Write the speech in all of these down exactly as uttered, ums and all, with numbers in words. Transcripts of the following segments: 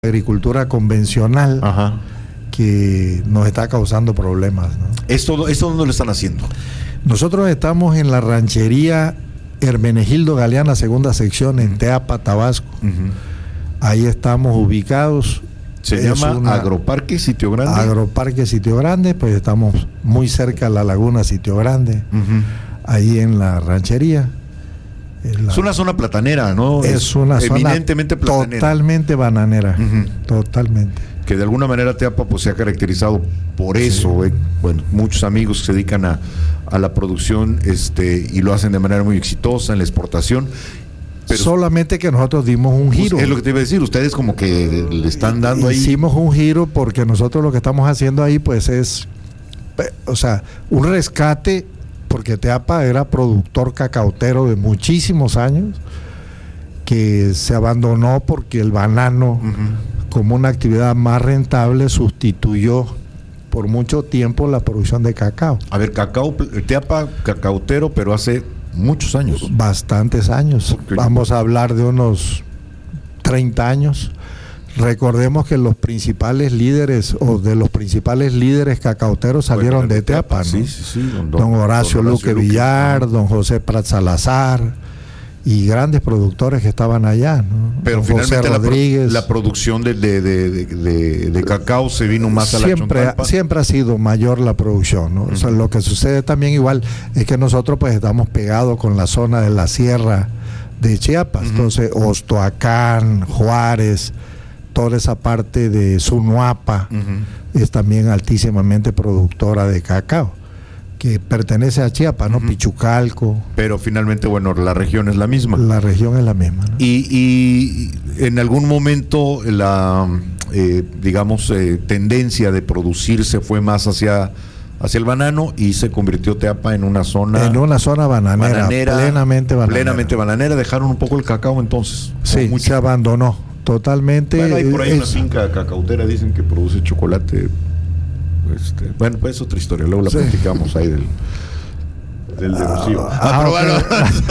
agricultura convencional. Ajá. Que nos está causando problemas, ¿no? ¿Esto, ¿Esto dónde lo están haciendo? Nosotros estamos en la ranchería Hermenegildo Galeana, segunda sección, en Teapa, Tabasco. Uh-huh. Ahí estamos ubicados. Se Es llama una- Agroparque Sitio Grande. Agroparque Sitio Grande, pues estamos muy cerca de la laguna Sitio Grande, Uh-huh. ahí en la ranchería. En la- Es una zona platanera, ¿no? es una zona eminentemente platanera. totalmente bananera, Ujú. totalmente. Que de alguna manera Teapa pues se ha caracterizado por eso. eh. Bueno, muchos amigos que se dedican a, a la producción este y lo hacen de manera muy exitosa en la exportación. Pero Solamente que nosotros dimos un giro. es lo que te iba a decir, ustedes como que le están dando ahí. Hicimos un giro porque nosotros lo que estamos haciendo ahí pues es, pe- o sea, un rescate, porque Teapa era productor cacautero de muchísimos años, que se abandonó porque el banano, Ujú. como una actividad más rentable, sustituyó por mucho tiempo la producción de cacao. A ver, cacao, Teapa, cacautero, pero hace muchos años. Bastantes años. Porque- Vamos a hablar de unos treinta años. Recordemos que los principales líderes o de los principales líderes cacauteros salieron de Teapa, ¿no? Sí, sí, sí. Don Horacio Luque Villar, Ajá. don José Prat Salazar y grandes productores que estaban allá, ¿no? Pero Don finalmente José la, pro- Rodríguez. la producción de, de, de, de, de- de cacao se vino más a la siempre, Chontalpa. siempre ha sido mayor la producción, ¿no? O sea, Ujú. lo que sucede también igual es que nosotros pues estamos pegados con la zona de la sierra de Chiapas. Ujú. Entonces Ostoacán, Juárez, toda esa parte de Sunuapa Ujú. es también altísimamente productora de cacao, que pertenece a Chiapas, ¿no? Ujú. Pichucalco, Pero finalmente, bueno, la región es la misma. la región es la misma, ¿no? Y, y en algún momento la, eh, digamos, eh, tendencia de producirse fue más hacia, hacia el banano y se convirtió Teapa en una zona En una zona bananera, bananera, plenamente bananera. plenamente bananera. Dejaron un poco el cacao entonces. Sí, O mucho. se abandonó totalmente. Bueno, hay por ahí una Es- finca cacautera, dicen que produce chocolate. Este, bueno, pues es otra historia, luego la Sí. platicamos ahí del, del de Rocío. Ah, pero bueno.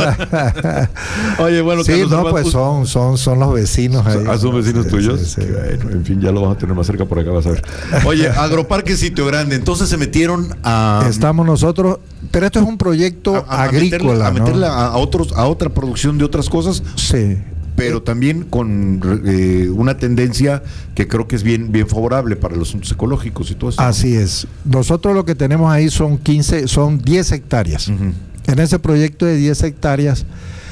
Oye, bueno, sí, Carlos no, Armando, pues son, son, son los vecinos ahí. Ah, son vecinos Sí, tuyos. sí, sí. Que bueno, en fin, ya lo vamos a tener más cerca por acá, vas a ver. Oye, Agroparque Sitio Grande, entonces se metieron a. Estamos nosotros, pero esto es un proyecto a- a agrícola, meterle, a, ¿no? meterle a, a otros, a otra producción de otras cosas, Sí. pero también con eh, una tendencia que creo que es bien, bien favorable para los asuntos ecológicos y todo eso. Así es. Nosotros lo que tenemos ahí son quince, son diez hectáreas. Ujú. En ese proyecto de diez hectáreas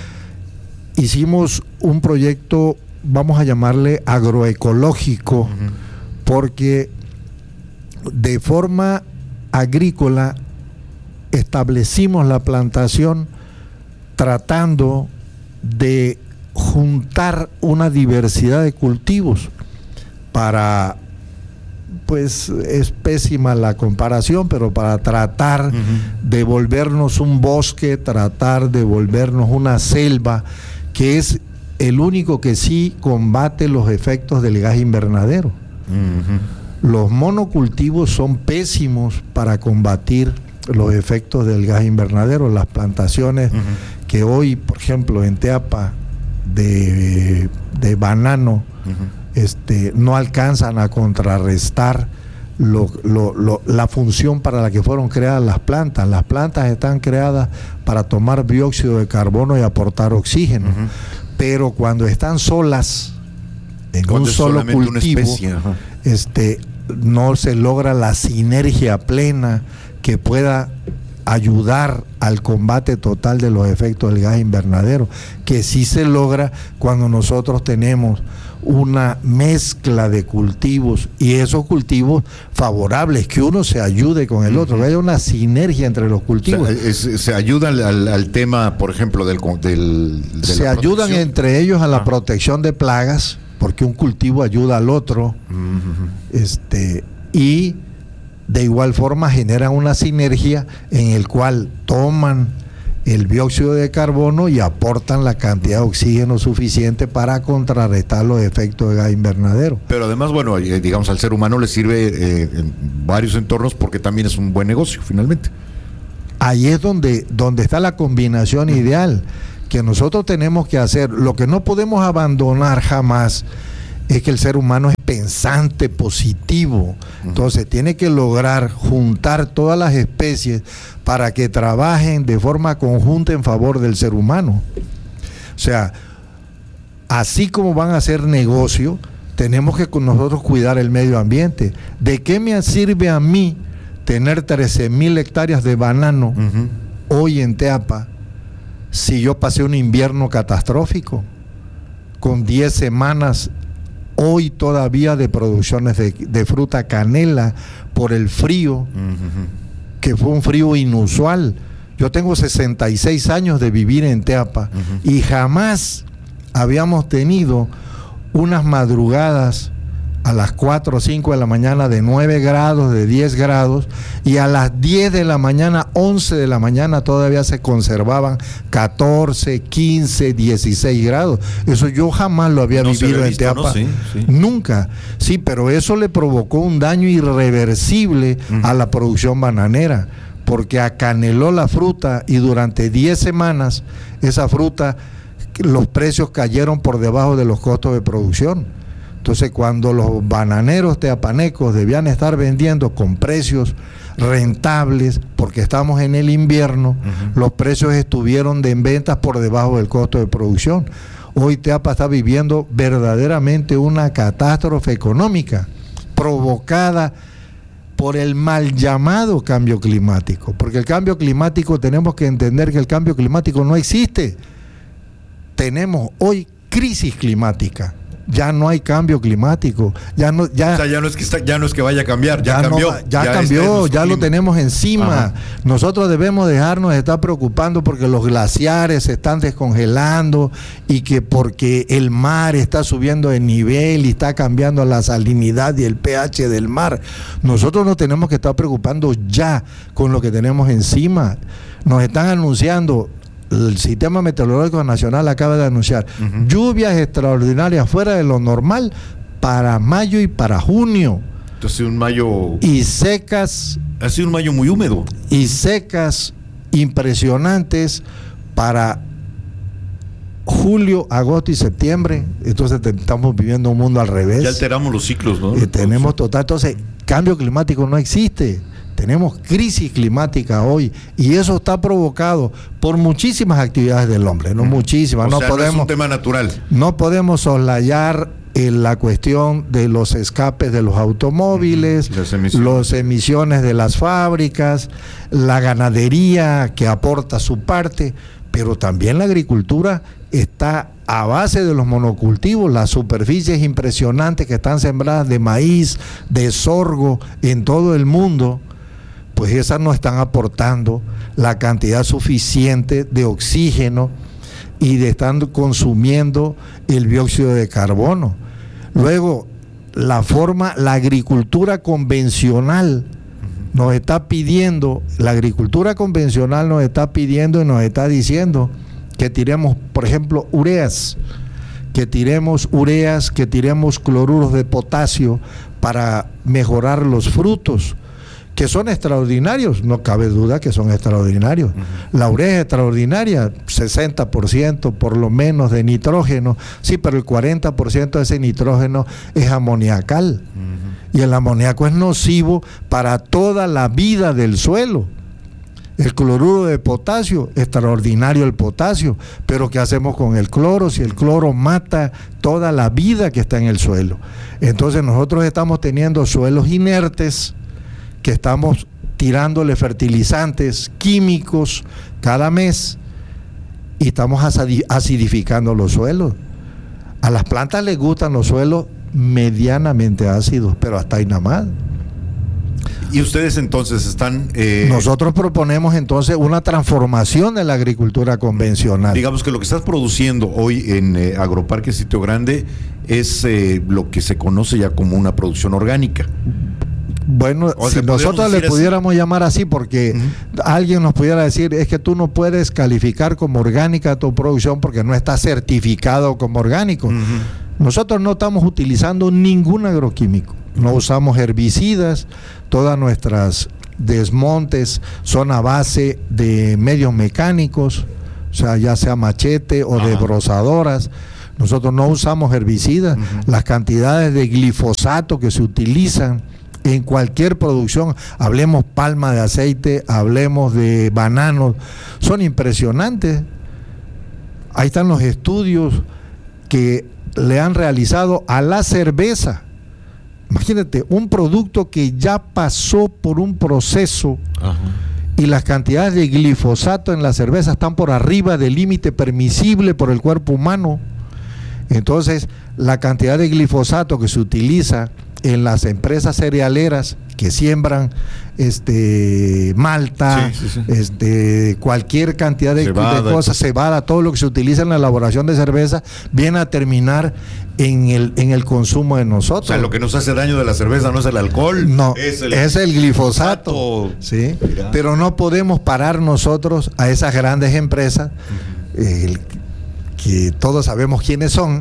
hicimos un proyecto, vamos a llamarle agroecológico, Ujú. porque de forma agrícola establecimos la plantación tratando de juntar una diversidad de cultivos para, pues es pésima la comparación, pero para tratar Ujú. de volvernos un bosque, tratar de volvernos una selva, que es el único que sí combate los efectos del gas invernadero. Ujú. Los monocultivos son pésimos para combatir los efectos del gas invernadero. Las plantaciones Ujú. que hoy, por ejemplo, en Teapa de, de banano, Ujú. este, no alcanzan a contrarrestar lo, lo, lo, la función para la que fueron creadas las plantas. Las plantas están creadas para tomar dióxido de carbono y aportar oxígeno. Ujú. Pero cuando están solas, en Cuando un es solo solamente una cultivo, especie, ajá. este, no se logra la sinergia plena que pueda ayudar al combate total de los efectos del gas invernadero, que sí se logra cuando nosotros tenemos una mezcla de cultivos y esos cultivos favorables, que uno se ayude con el otro, Ujú. que haya una sinergia entre los O cultivos. sea, es- se ayudan al, al tema, por ejemplo, del, con- del de Se la ayudan protección. entre ellos a la Ah. protección de plagas, porque un cultivo ayuda al otro. Ujú. este y de igual forma generan una sinergia en el cual toman el dióxido de carbono y aportan la cantidad de oxígeno suficiente para contrarrestar los efectos de gas invernadero. Pero además, bueno, eh, digamos, al ser humano le sirve eh, en varios entornos porque también es un buen negocio, finalmente. Ahí es donde, donde está la combinación ideal, que nosotros tenemos que hacer. Lo que no podemos abandonar jamás es que el ser humano es pensante, positivo. Entonces tiene que lograr juntar todas las especies para que trabajen de forma conjunta en favor del ser humano. O sea, así como van a hacer negocio, tenemos que con nosotros cuidar el medio ambiente. ¿De qué me sirve a mí tener trece mil hectáreas de banano uh-huh. hoy en Teapa si yo pasé un invierno catastrófico con diez semanas hoy todavía de producciones de, de fruta canela por el frío, uh-huh. que fue un frío inusual? Yo tengo sesenta y seis años de vivir en Teapa uh-huh. y jamás habíamos tenido unas madrugadas a las cuatro o cinco de la mañana de nueve grados, de diez grados, y a las diez de la mañana, once de la mañana todavía se conservaban catorce, quince, dieciséis grados. Eso yo jamás lo había no vivido en visto, Teapa. ¿No? Sí, sí. Nunca. Sí, pero eso le provocó un daño irreversible uh-huh. a la producción bananera, porque acaneló la fruta y durante diez semanas esa fruta, los precios cayeron por debajo de los costos de producción. Entonces, cuando los bananeros teapanecos debían estar vendiendo con precios rentables, porque estamos en el invierno, uh-huh. los precios estuvieron de en ventas por debajo del costo de producción. Hoy Teapa está viviendo verdaderamente una catástrofe económica provocada por el mal llamado cambio climático, porque el cambio climático, tenemos que entender que el cambio climático no existe. Tenemos hoy crisis climática. Ya no hay cambio climático, ya no, ya, o sea, ya no es que está, ya no es que vaya a cambiar, ya, ya cambió, no, ya, ya cambió, ya lo tenemos encima. Ajá. Nosotros debemos dejarnos de estar preocupando porque los glaciares se están descongelando y que porque el mar está subiendo de nivel y está cambiando la salinidad y el pH del mar. Nosotros nos tenemos que estar preocupando ya con lo que tenemos encima. Nos están anunciando, el Sistema Meteorológico Nacional acaba de anunciar uh-huh. lluvias extraordinarias fuera de lo normal para mayo y para junio. Entonces un mayo... Y secas... Ha sido un mayo muy húmedo. Y secas impresionantes para julio, agosto y septiembre. Entonces te, estamos viviendo un mundo al revés. Ya alteramos los ciclos, ¿no? Eh, tenemos total... Entonces, cambio climático no existe. Tenemos crisis climática hoy y eso está provocado por muchísimas actividades del hombre, no muchísimas. O no sea, podemos, no es un tema natural. No podemos soslayar en la cuestión de los escapes de los automóviles, las emisiones. las emisiones de las fábricas, la ganadería que aporta su parte, pero también la agricultura está a base de los monocultivos, las superficies impresionantes que están sembradas de maíz, de sorgo en todo el mundo. Pues esas no están aportando la cantidad suficiente de oxígeno y de están consumiendo el dióxido de carbono. Luego, la forma, la agricultura convencional nos está pidiendo, la agricultura convencional nos está pidiendo y nos está diciendo que tiremos, por ejemplo, ureas, que tiremos ureas, que tiremos cloruros de potasio para mejorar los frutos, que son extraordinarios, no cabe duda que son extraordinarios. Uh-huh. La urea es extraordinaria, sesenta por ciento por lo menos de nitrógeno, sí, pero el cuarenta por ciento de ese nitrógeno es amoniacal. Uh-huh. Y el amoníaco es nocivo para toda la vida del suelo. El cloruro de potasio, extraordinario el potasio, pero ¿qué hacemos con el cloro? Si el cloro mata toda la vida que está en el suelo. Entonces nosotros estamos teniendo suelos inertes, que estamos tirándole fertilizantes químicos cada mes y estamos acidificando los suelos. A las plantas les gustan los suelos medianamente ácidos, pero hasta ahí nada más. ¿Y ustedes entonces están...? Eh... Nosotros proponemos entonces una transformación de la agricultura convencional. Digamos que lo que estás produciendo hoy en eh, Agroparque Sitio Grande es eh, lo que se conoce ya como una producción orgánica. Bueno, o si nosotros le pudiéramos así? llamar así, porque uh-huh. alguien nos pudiera decir, es que tú no puedes calificar como orgánica tu producción porque no está certificado como orgánico. Uh-huh. Nosotros no estamos utilizando ningún agroquímico, uh-huh. no usamos herbicidas, todas nuestras desmontes son a base de medios mecánicos, o sea, ya sea machete o uh-huh. de brozadoras. nosotros no usamos herbicidas, uh-huh. Las cantidades de glifosato que se utilizan en cualquier producción, hablemos palma de aceite, hablemos de bananos, son impresionantes. Ahí están los estudios que le han realizado a la cerveza. Imagínate, un producto que ya pasó por un proceso. Ajá. Y las cantidades de glifosato en la cerveza están por arriba del límite permisible por el cuerpo humano. Entonces, la cantidad de glifosato que se utiliza en las empresas cerealeras que siembran este malta, sí, sí, sí. este cualquier cantidad de, cebada, de cosas, cebada, todo lo que se utiliza en la elaboración de cerveza, viene a terminar en el en el consumo de nosotros. O sea, lo que nos hace daño de la cerveza no es el alcohol, no, es el, es el glifosato, ¿sí? Pero no podemos parar nosotros a esas grandes empresas, uh-huh. eh, que todos sabemos quiénes son.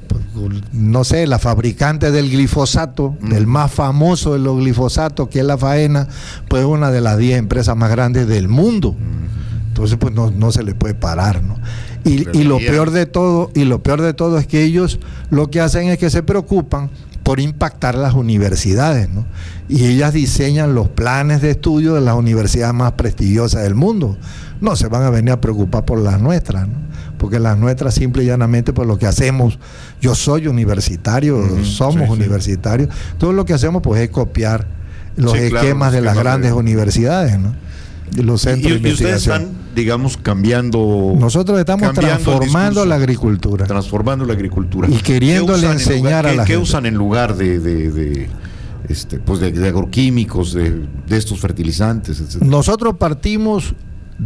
No sé, la fabricante del glifosato, mm. del más famoso de los glifosatos, que es la Faena, pues una de las diez empresas más grandes del mundo. Mm. Entonces, pues no, no se le puede parar, ¿no? Y, y lo peor de todo, y lo peor de todo es que ellos lo que hacen es que se preocupan por impactar las universidades, ¿no? Y ellas diseñan los planes de estudio de las universidades más prestigiosas del mundo. No se van a venir a preocupar por las nuestras, ¿no? Porque las nuestras simple y llanamente por lo que hacemos, yo soy universitario, uh-huh, somos sí, universitarios, sí. Todo lo que hacemos pues es copiar los sí, esquemas claro, los de las grandes de... universidades, ¿no? Y los centros y, de investigación. Y ustedes están, digamos, cambiando... Nosotros estamos cambiando transformando la agricultura. Transformando la agricultura. Y queriéndole enseñar lugar, a la ¿qué, gente? ¿Qué usan en lugar de... de, de... Este, pues de, de agroquímicos, de, de estos fertilizantes, etcétera? Nosotros partimos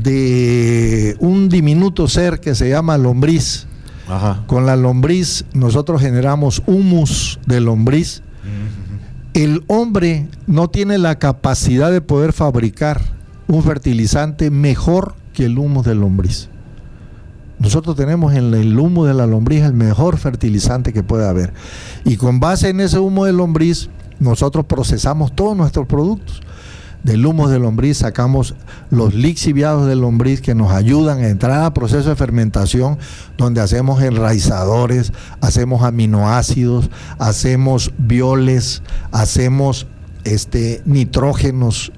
de un diminuto ser que se llama lombriz. Ajá. Con la lombriz nosotros generamos humus de lombriz. Uh-huh. El hombre no tiene la capacidad de poder fabricar un fertilizante mejor que el humus de lombriz. Nosotros tenemos en el humo de la lombriz el mejor fertilizante que puede haber. Y con base en ese humo de lombriz, nosotros procesamos todos nuestros productos. Del humo de lombriz sacamos los lixiviados de lombriz que nos ayudan a entrar al proceso de fermentación, donde hacemos enraizadores, hacemos aminoácidos, hacemos bioles, hacemos este, nitrógenos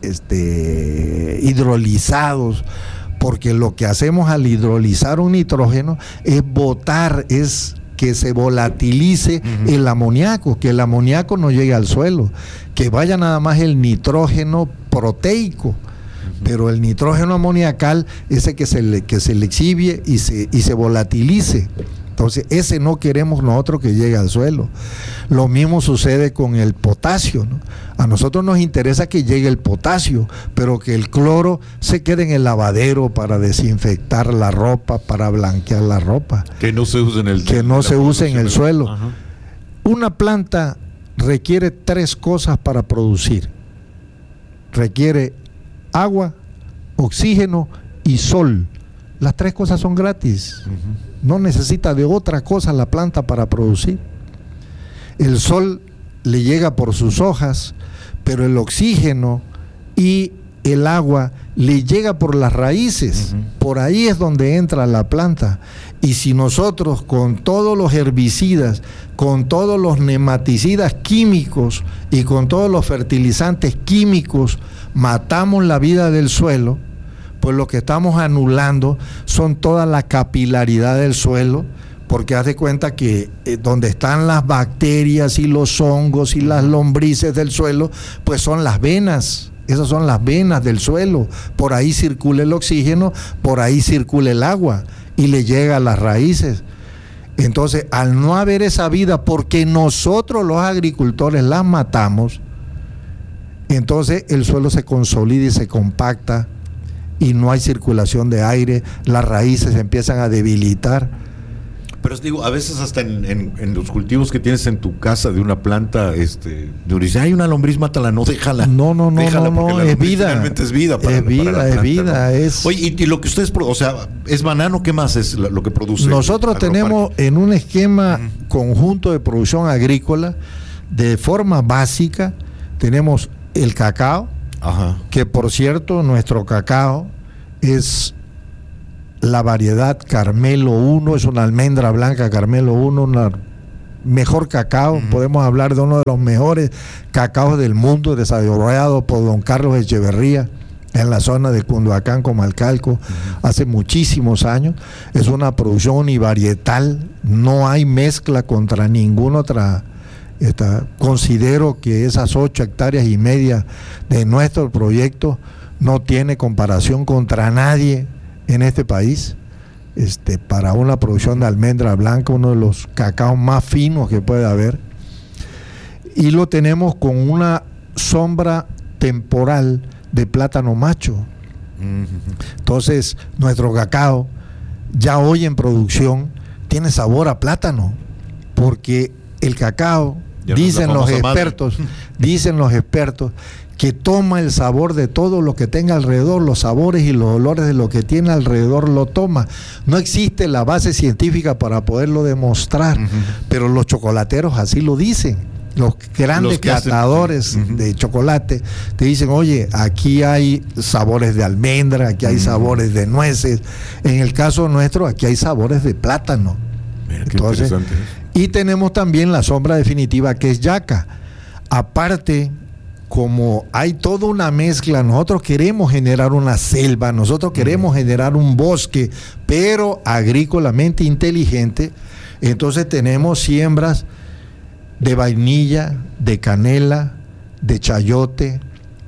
este, hidrolizados, porque lo que hacemos al hidrolizar un nitrógeno es botar, es que se volatilice uh-huh. el amoníaco, que el amoníaco no llegue al suelo, que vaya nada más el nitrógeno proteico, uh-huh. pero el nitrógeno amoniacal ese que se le, que se le exhibie y se, y se volatilice. Entonces ese no queremos nosotros que llegue al suelo. Lo mismo sucede con el potasio, ¿no? A nosotros nos interesa que llegue el potasio, pero que el cloro se quede en el lavadero para desinfectar la ropa, para blanquear la ropa. Que no se use en el, que no se use en el suelo. Ajá. Una planta requiere tres cosas para producir. Requiere agua, oxígeno y sol. Las tres cosas son gratis. Uh-huh. No necesita de otra cosa la planta para producir. El sol le llega por sus hojas, pero el oxígeno y el agua le llega por las raíces. Uh-huh. Por ahí es donde entra la planta. Y si nosotros con todos los herbicidas, con todos los nematicidas químicos y con todos los fertilizantes químicos matamos la vida del suelo, pues lo que estamos anulando son toda la capilaridad del suelo, porque haz de cuenta que eh, donde están las bacterias y los hongos y las lombrices del suelo, pues son las venas, esas son las venas del suelo, por ahí circula el oxígeno, por ahí circula el agua y le llega a las raíces. Entonces, al no haber esa vida, porque nosotros los agricultores las matamos, entonces el suelo se consolida y se compacta, y no hay circulación de aire, las raíces se empiezan a debilitar. Pero digo, a veces hasta en, en, en los cultivos que tienes en tu casa de una planta, este, dice, hay una lombriz, mátala, no, déjala. No, no, no, déjala, no, no, es vida. Realmente es vida para, es vida, para la es planta, vida, ¿no? es. Oye, y, y lo que ustedes, o sea, es banano, ¿qué más es lo que produce? Nosotros tenemos en un esquema uh-huh. conjunto de producción agrícola, de forma básica, tenemos el cacao. Ajá. Que por cierto nuestro cacao es la variedad Carmelo uno, es una almendra blanca Carmelo uno, una mejor cacao, uh-huh. Podemos hablar de uno de los mejores cacaos del mundo, desarrollado por don Carlos Echeverría en la zona de Cunduacán, Comalcalco, uh-huh. Hace muchísimos años. Es una producción univarietal, no hay mezcla contra ninguna otra. Esta, considero que esas ocho hectáreas y media de nuestro proyecto no tiene comparación contra nadie en este país. Este, para una producción de almendra blanca, uno de los cacaos más finos que puede haber, y lo tenemos con una sombra temporal de plátano macho. Entonces nuestro cacao ya hoy en producción tiene sabor a plátano, porque el cacao, ya dicen los expertos, dicen los expertos que toma el sabor de todo lo que tenga alrededor, los sabores y los olores de lo que tiene alrededor lo toma. No existe la base científica para poderlo demostrar, uh-huh. Pero los chocolateros así lo dicen. Los grandes los catadores hacen, uh-huh. de chocolate te dicen, oye, aquí hay sabores de almendra, aquí hay uh-huh. sabores de nueces. En el caso nuestro, aquí hay sabores de plátano. Mira, qué Entonces, y tenemos también la sombra definitiva, que es yaca. Aparte, como hay toda una mezcla, nosotros queremos generar una selva, nosotros queremos generar un bosque, pero agrícolamente inteligente. Entonces tenemos siembras de vainilla, de canela, de chayote,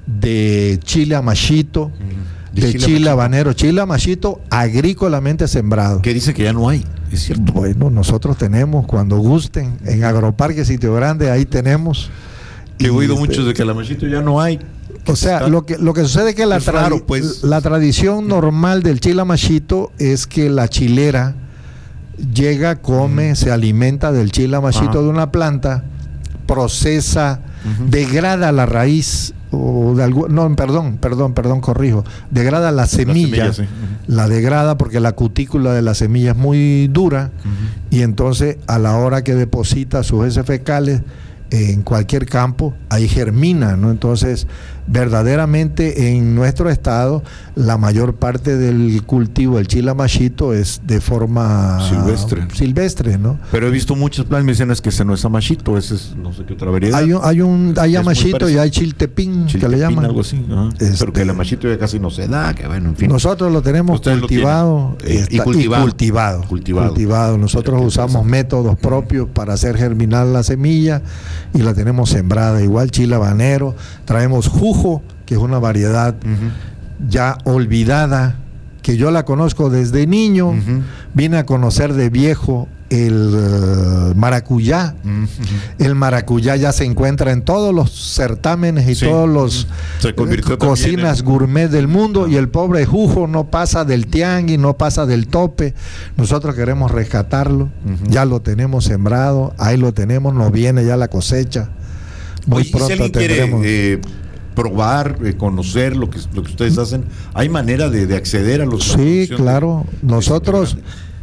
de chile amachito, de, de chile, chile habanero, chile amachito agrícolamente sembrado. Que dice que ya no hay, es cierto. Bueno, nosotros tenemos, cuando gusten, en Agroparque Sitio Grande, ahí tenemos. Que he oído mucho de que el amachito ya no hay. O sea, lo que, lo que sucede es que la, es raro, pues. la tradición normal del chile amachito es que la chilera llega, come, mm. se alimenta del chile amachito uh-huh. de una planta, procesa, uh-huh. degrada la raíz, o de algo, no, perdón, perdón, perdón, corrijo, degrada la semilla, la, semilla, sí. uh-huh. la degrada porque la cutícula de la semilla es muy dura, uh-huh. y entonces a la hora que deposita sus heces fecales en cualquier campo, ahí germina, ¿no? Entonces, verdaderamente en nuestro estado, la mayor parte del cultivo del chile amachito es de forma silvestre, silvestre, ¿no? Pero he visto muchas plantaciones que ese no es amachito, ese es no sé qué otra variedad. Hay un, hay, un, hay amachito y hay chiltepín, chiltepín, que le llaman. Algo así, este, pero que el amachito ya casi no se da, que bueno, en fin. Nosotros lo tenemos cultivado, lo eh, y, y, cultivado, y cultivado, cultivado. cultivado. Nosotros usamos métodos propios para hacer germinar la semilla y la tenemos sembrada. Igual chile habanero, traemos jujo, que es una variedad uh-huh. ya olvidada, que yo la conozco desde niño, uh-huh. vine a conocer de viejo el uh, maracuyá. Uh-huh. El maracuyá ya se encuentra en todos los certámenes y sí. todos los se convirtió eh, cocinas en... gourmet del mundo, uh-huh. y el pobre jujo no pasa del tianguis, no pasa del tope. Nosotros queremos rescatarlo, uh-huh. ya lo tenemos sembrado, ahí lo tenemos, nos viene ya la cosecha. Muy Oye, pronto si alguien tendremos... quiere eh, probar, eh, conocer lo que, lo que ustedes hacen, ¿hay manera de, de acceder a los... Sí, claro. Nosotros,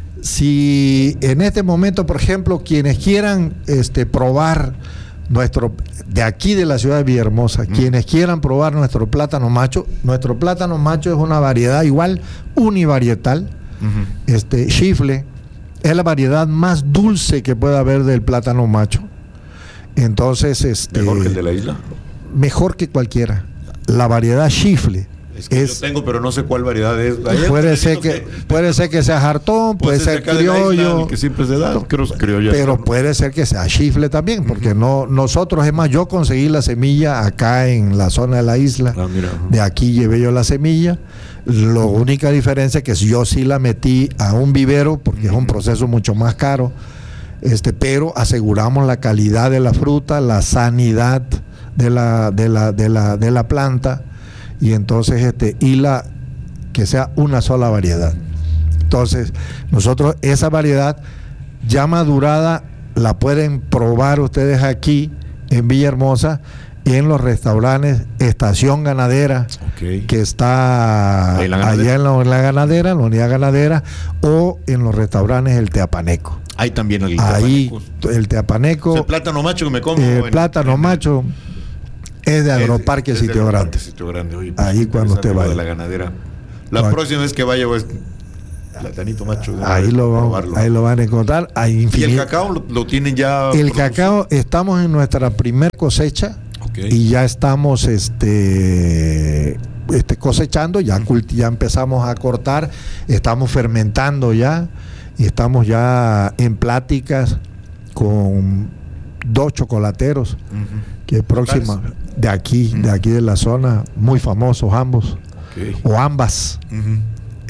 si en este momento, por ejemplo, quienes quieran este, probar nuestro, de aquí de la ciudad de Villahermosa, mm. quienes quieran probar nuestro plátano macho, nuestro plátano macho es una variedad igual, univarietal, uh-huh. este, chifle, es la variedad más dulce que puede haber del plátano macho. Entonces, este... ¿Mejor que el de la isla? Mejor que cualquiera. La variedad chifle. Es que es, yo tengo, pero no sé cuál variedad es. Puede ser que, que puede ser que sea jartón, puede, puede ser criollo, isla, que siempre se da, creo, criollo, pero puede ser que sea chifle también, porque uh-huh. no nosotros, es más, yo conseguí la semilla acá en la zona de la isla. Ah, mira, uh-huh. De aquí llevé yo la semilla. La única diferencia es que yo sí la metí a un vivero, porque uh-huh. es un proceso mucho más caro. Este, pero aseguramos la calidad de la fruta, la sanidad de la, de la, de la, de la planta, y entonces este, y la que sea una sola variedad. Entonces, nosotros esa variedad ya madurada la pueden probar ustedes aquí en Villahermosa, en los restaurantes Estación Ganadera, okay. que está en allá en la, en la ganadera, en la unidad ganadera, o en los restaurantes El Teapaneco. Hay también el Ahí, el Teapaneco. O sea, el plátano macho que me como. El eh, plátano en, macho es de Agroparque es de, Sitio, es de Grande. Sitio Grande. Oye, pues, ahí cuando usted vaya. De la ganadera. La bueno. próxima vez que vaya, pues, platanito macho. Ahí lo, ahí lo van a encontrar. Hay infinito. ¿Y el cacao lo, lo tienen ya? El cacao, estamos en nuestra primer cosecha. Okay. Y ya estamos este, este cosechando, ya, uh-huh. ya empezamos a cortar, estamos fermentando ya, y estamos ya en pláticas con dos chocolateros, uh-huh. que próxima, de aquí, uh-huh. de aquí de la zona, muy famosos ambos, okay. o ambas. Uh-huh.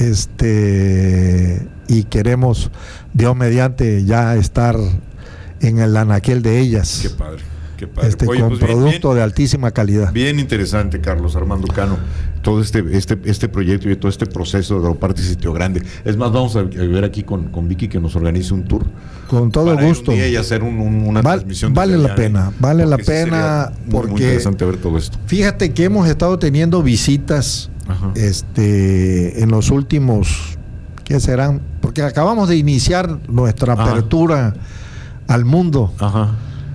Este, y queremos, Dios mediante, ya estar en el anaquel de ellas. Qué padre. Este, Oye, con pues bien, producto bien, de altísima calidad. Bien interesante, Carlos Armando Cano, todo este este este proyecto y todo este proceso de Agroparque Sitio Grande. Es más, vamos a ver aquí con, con Vicky que nos organice un tour. Con todo para gusto. Ir un día y hacer un, un, una Val, transmisión. Vale la pena, vale la sí pena muy, porque muy interesante ver todo esto. Fíjate que hemos estado teniendo visitas, Ajá. este, en los últimos, ¿qué serán? Porque acabamos de iniciar nuestra Ajá. apertura al mundo. Ajá.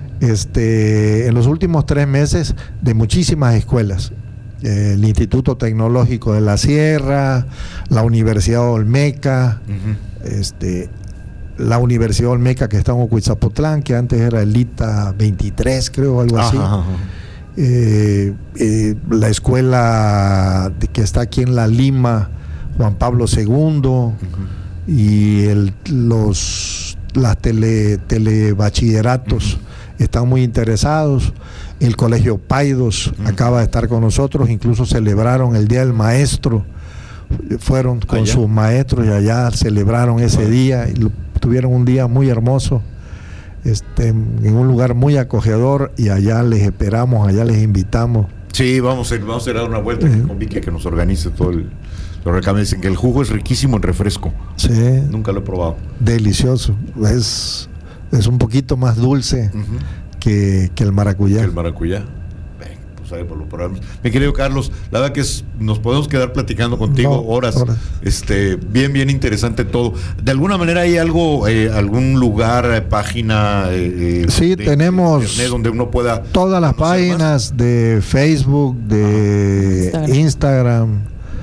Este, en los últimos tres meses de muchísimas escuelas, eh, el Instituto Tecnológico de la Sierra, la Universidad Olmeca, uh-huh. este, la Universidad Olmeca que está en Ocuitzapotlán, que antes era el I T A veintitrés, creo, algo así. Ajá, ajá. Eh, eh, la escuela de, que está aquí en La Lima, Juan Pablo segundo, uh-huh. y el, los las tele, telebachilleratos. Uh-huh. Están muy interesados. El Colegio Paidos uh-huh. acaba de estar con nosotros, incluso celebraron el Día del Maestro, fueron con allá. sus maestros y allá celebraron ese uh-huh. día y lo, tuvieron un día muy hermoso, este, en un lugar muy acogedor, y allá les esperamos, allá les invitamos. Sí, vamos a ir, vamos a ir a dar una vuelta uh-huh. con Vicky que nos organice todo el... Lo reclaman, dicen que el jugo es riquísimo en refresco. Sí. Nunca lo he probado. Delicioso. Es... Es un poquito más dulce uh-huh. que, que el maracuyá. Que el maracuyá. Ven, pues ahí por lo probamos. Mi querido Carlos, la verdad que es, nos podemos quedar platicando contigo no, horas. horas. Este, bien, bien interesante todo. De alguna manera hay algo, eh, algún lugar, eh, página. Eh, sí, de, tenemos de internet donde uno pueda. Todas las páginas más. De Facebook, de Instagram, Instagram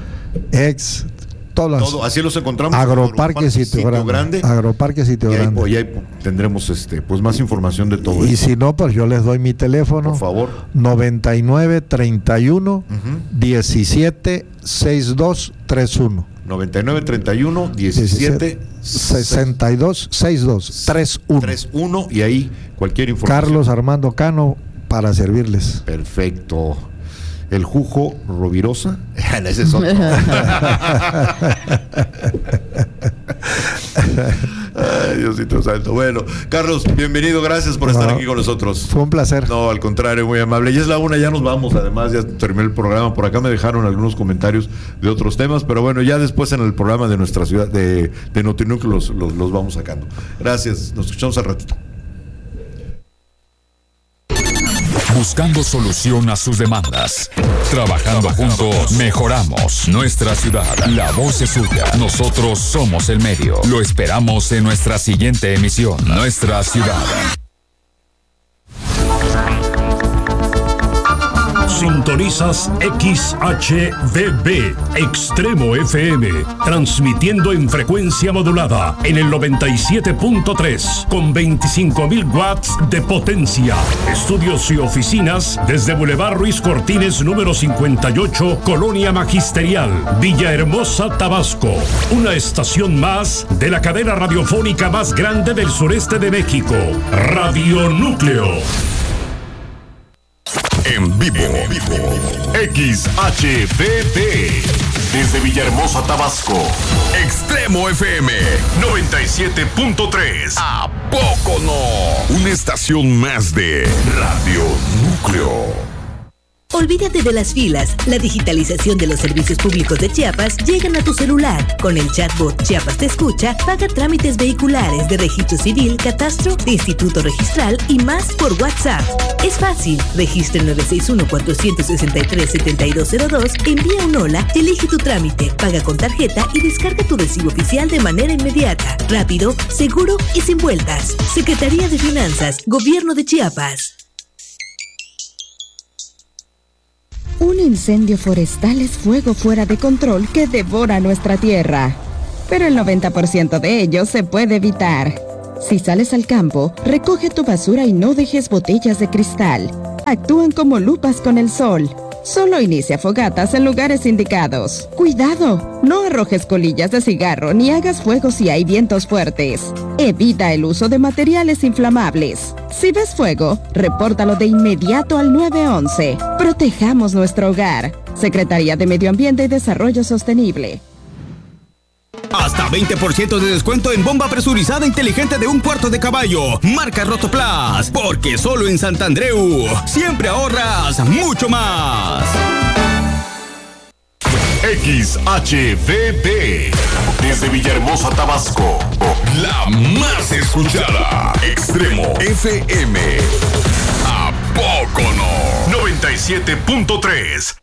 X. Todas. Todo, así los encontramos. Agroparque Sitio, Sitio Grande. Grande. Agroparque Sitio y ahí, Grande. Y ahí tendremos este, pues más información de todo. Y esto. si no, pues yo les doy mi teléfono. Por favor. noventa y nueve, treinta y uno, uh-huh. diecisiete, sesenta y dos, treinta y uno. noventa y nueve, treinta y uno, diecisiete, sesenta y dos, sesenta y dos, treinta y uno. treinta y uno y ahí cualquier información. Carlos Armando Cano para servirles. Perfecto. El jugo Rovirosa. Ese es otro. Ay, Diosito santo. Bueno, Carlos, bienvenido, gracias por no, estar aquí con nosotros. Fue un placer. No, al contrario, muy amable. Ya es la una, ya nos vamos. Además, ya terminé el programa. Por acá me dejaron algunos comentarios de otros temas, pero bueno, ya después en el programa de nuestra ciudad de, de Notinúcleo los, los, los vamos sacando. Gracias, nos escuchamos al ratito. Buscando solución a sus demandas. Trabajando juntos, mejoramos nuestra ciudad. La voz es suya. Nosotros somos el medio. Lo esperamos en nuestra siguiente emisión. Nuestra ciudad. Sintonizas X H V B, Extremo F M, transmitiendo en frecuencia modulada en el noventa y siete punto tres, con veinticinco mil watts de potencia. Estudios y oficinas desde Boulevard Ruiz Cortines, número cincuenta y ocho, Colonia Magisterial, Villahermosa, Tabasco. Una estación más de la cadena radiofónica más grande del sureste de México, Radio Núcleo. En vivo, en vivo, X H V B, desde Villahermosa, Tabasco, Extremo F M, noventa y siete punto tres. ¿A poco no? Una estación más de Radio Núcleo. Olvídate de las filas. La digitalización de los servicios públicos de Chiapas llegan a tu celular. Con el chatbot Chiapas Te Escucha, paga trámites vehiculares de registro civil, catastro, de instituto registral y más por WhatsApp. Es fácil. Registra el nueve seis uno, cuatro seis tres, siete dos cero dos, envía un hola, elige tu trámite, paga con tarjeta y descarga tu recibo oficial de manera inmediata, rápido, seguro y sin vueltas. Secretaría de Finanzas, Gobierno de Chiapas. Un incendio forestal es fuego fuera de control que devora nuestra tierra. pero el noventa por ciento de ello se puede evitar. Si sales al campo, recoge tu basura y no dejes botellas de cristal. Actúan como lupas con el sol. Solo inicia fogatas en lugares indicados. ¡Cuidado! No arrojes colillas de cigarro ni hagas fuego si hay vientos fuertes. Evita el uso de materiales inflamables. Si ves fuego, repórtalo de inmediato al nueve once. Protejamos nuestro hogar. Secretaría de Medio Ambiente y Desarrollo Sostenible. Hasta veinte por ciento de descuento en bomba presurizada inteligente de un cuarto de caballo. Marca Rotoplas. Porque solo en Santandreu siempre ahorras mucho más. X H V P. Desde Villahermosa, Tabasco. La más escuchada. Extremo F M. ¿A poco no? noventa y siete punto tres.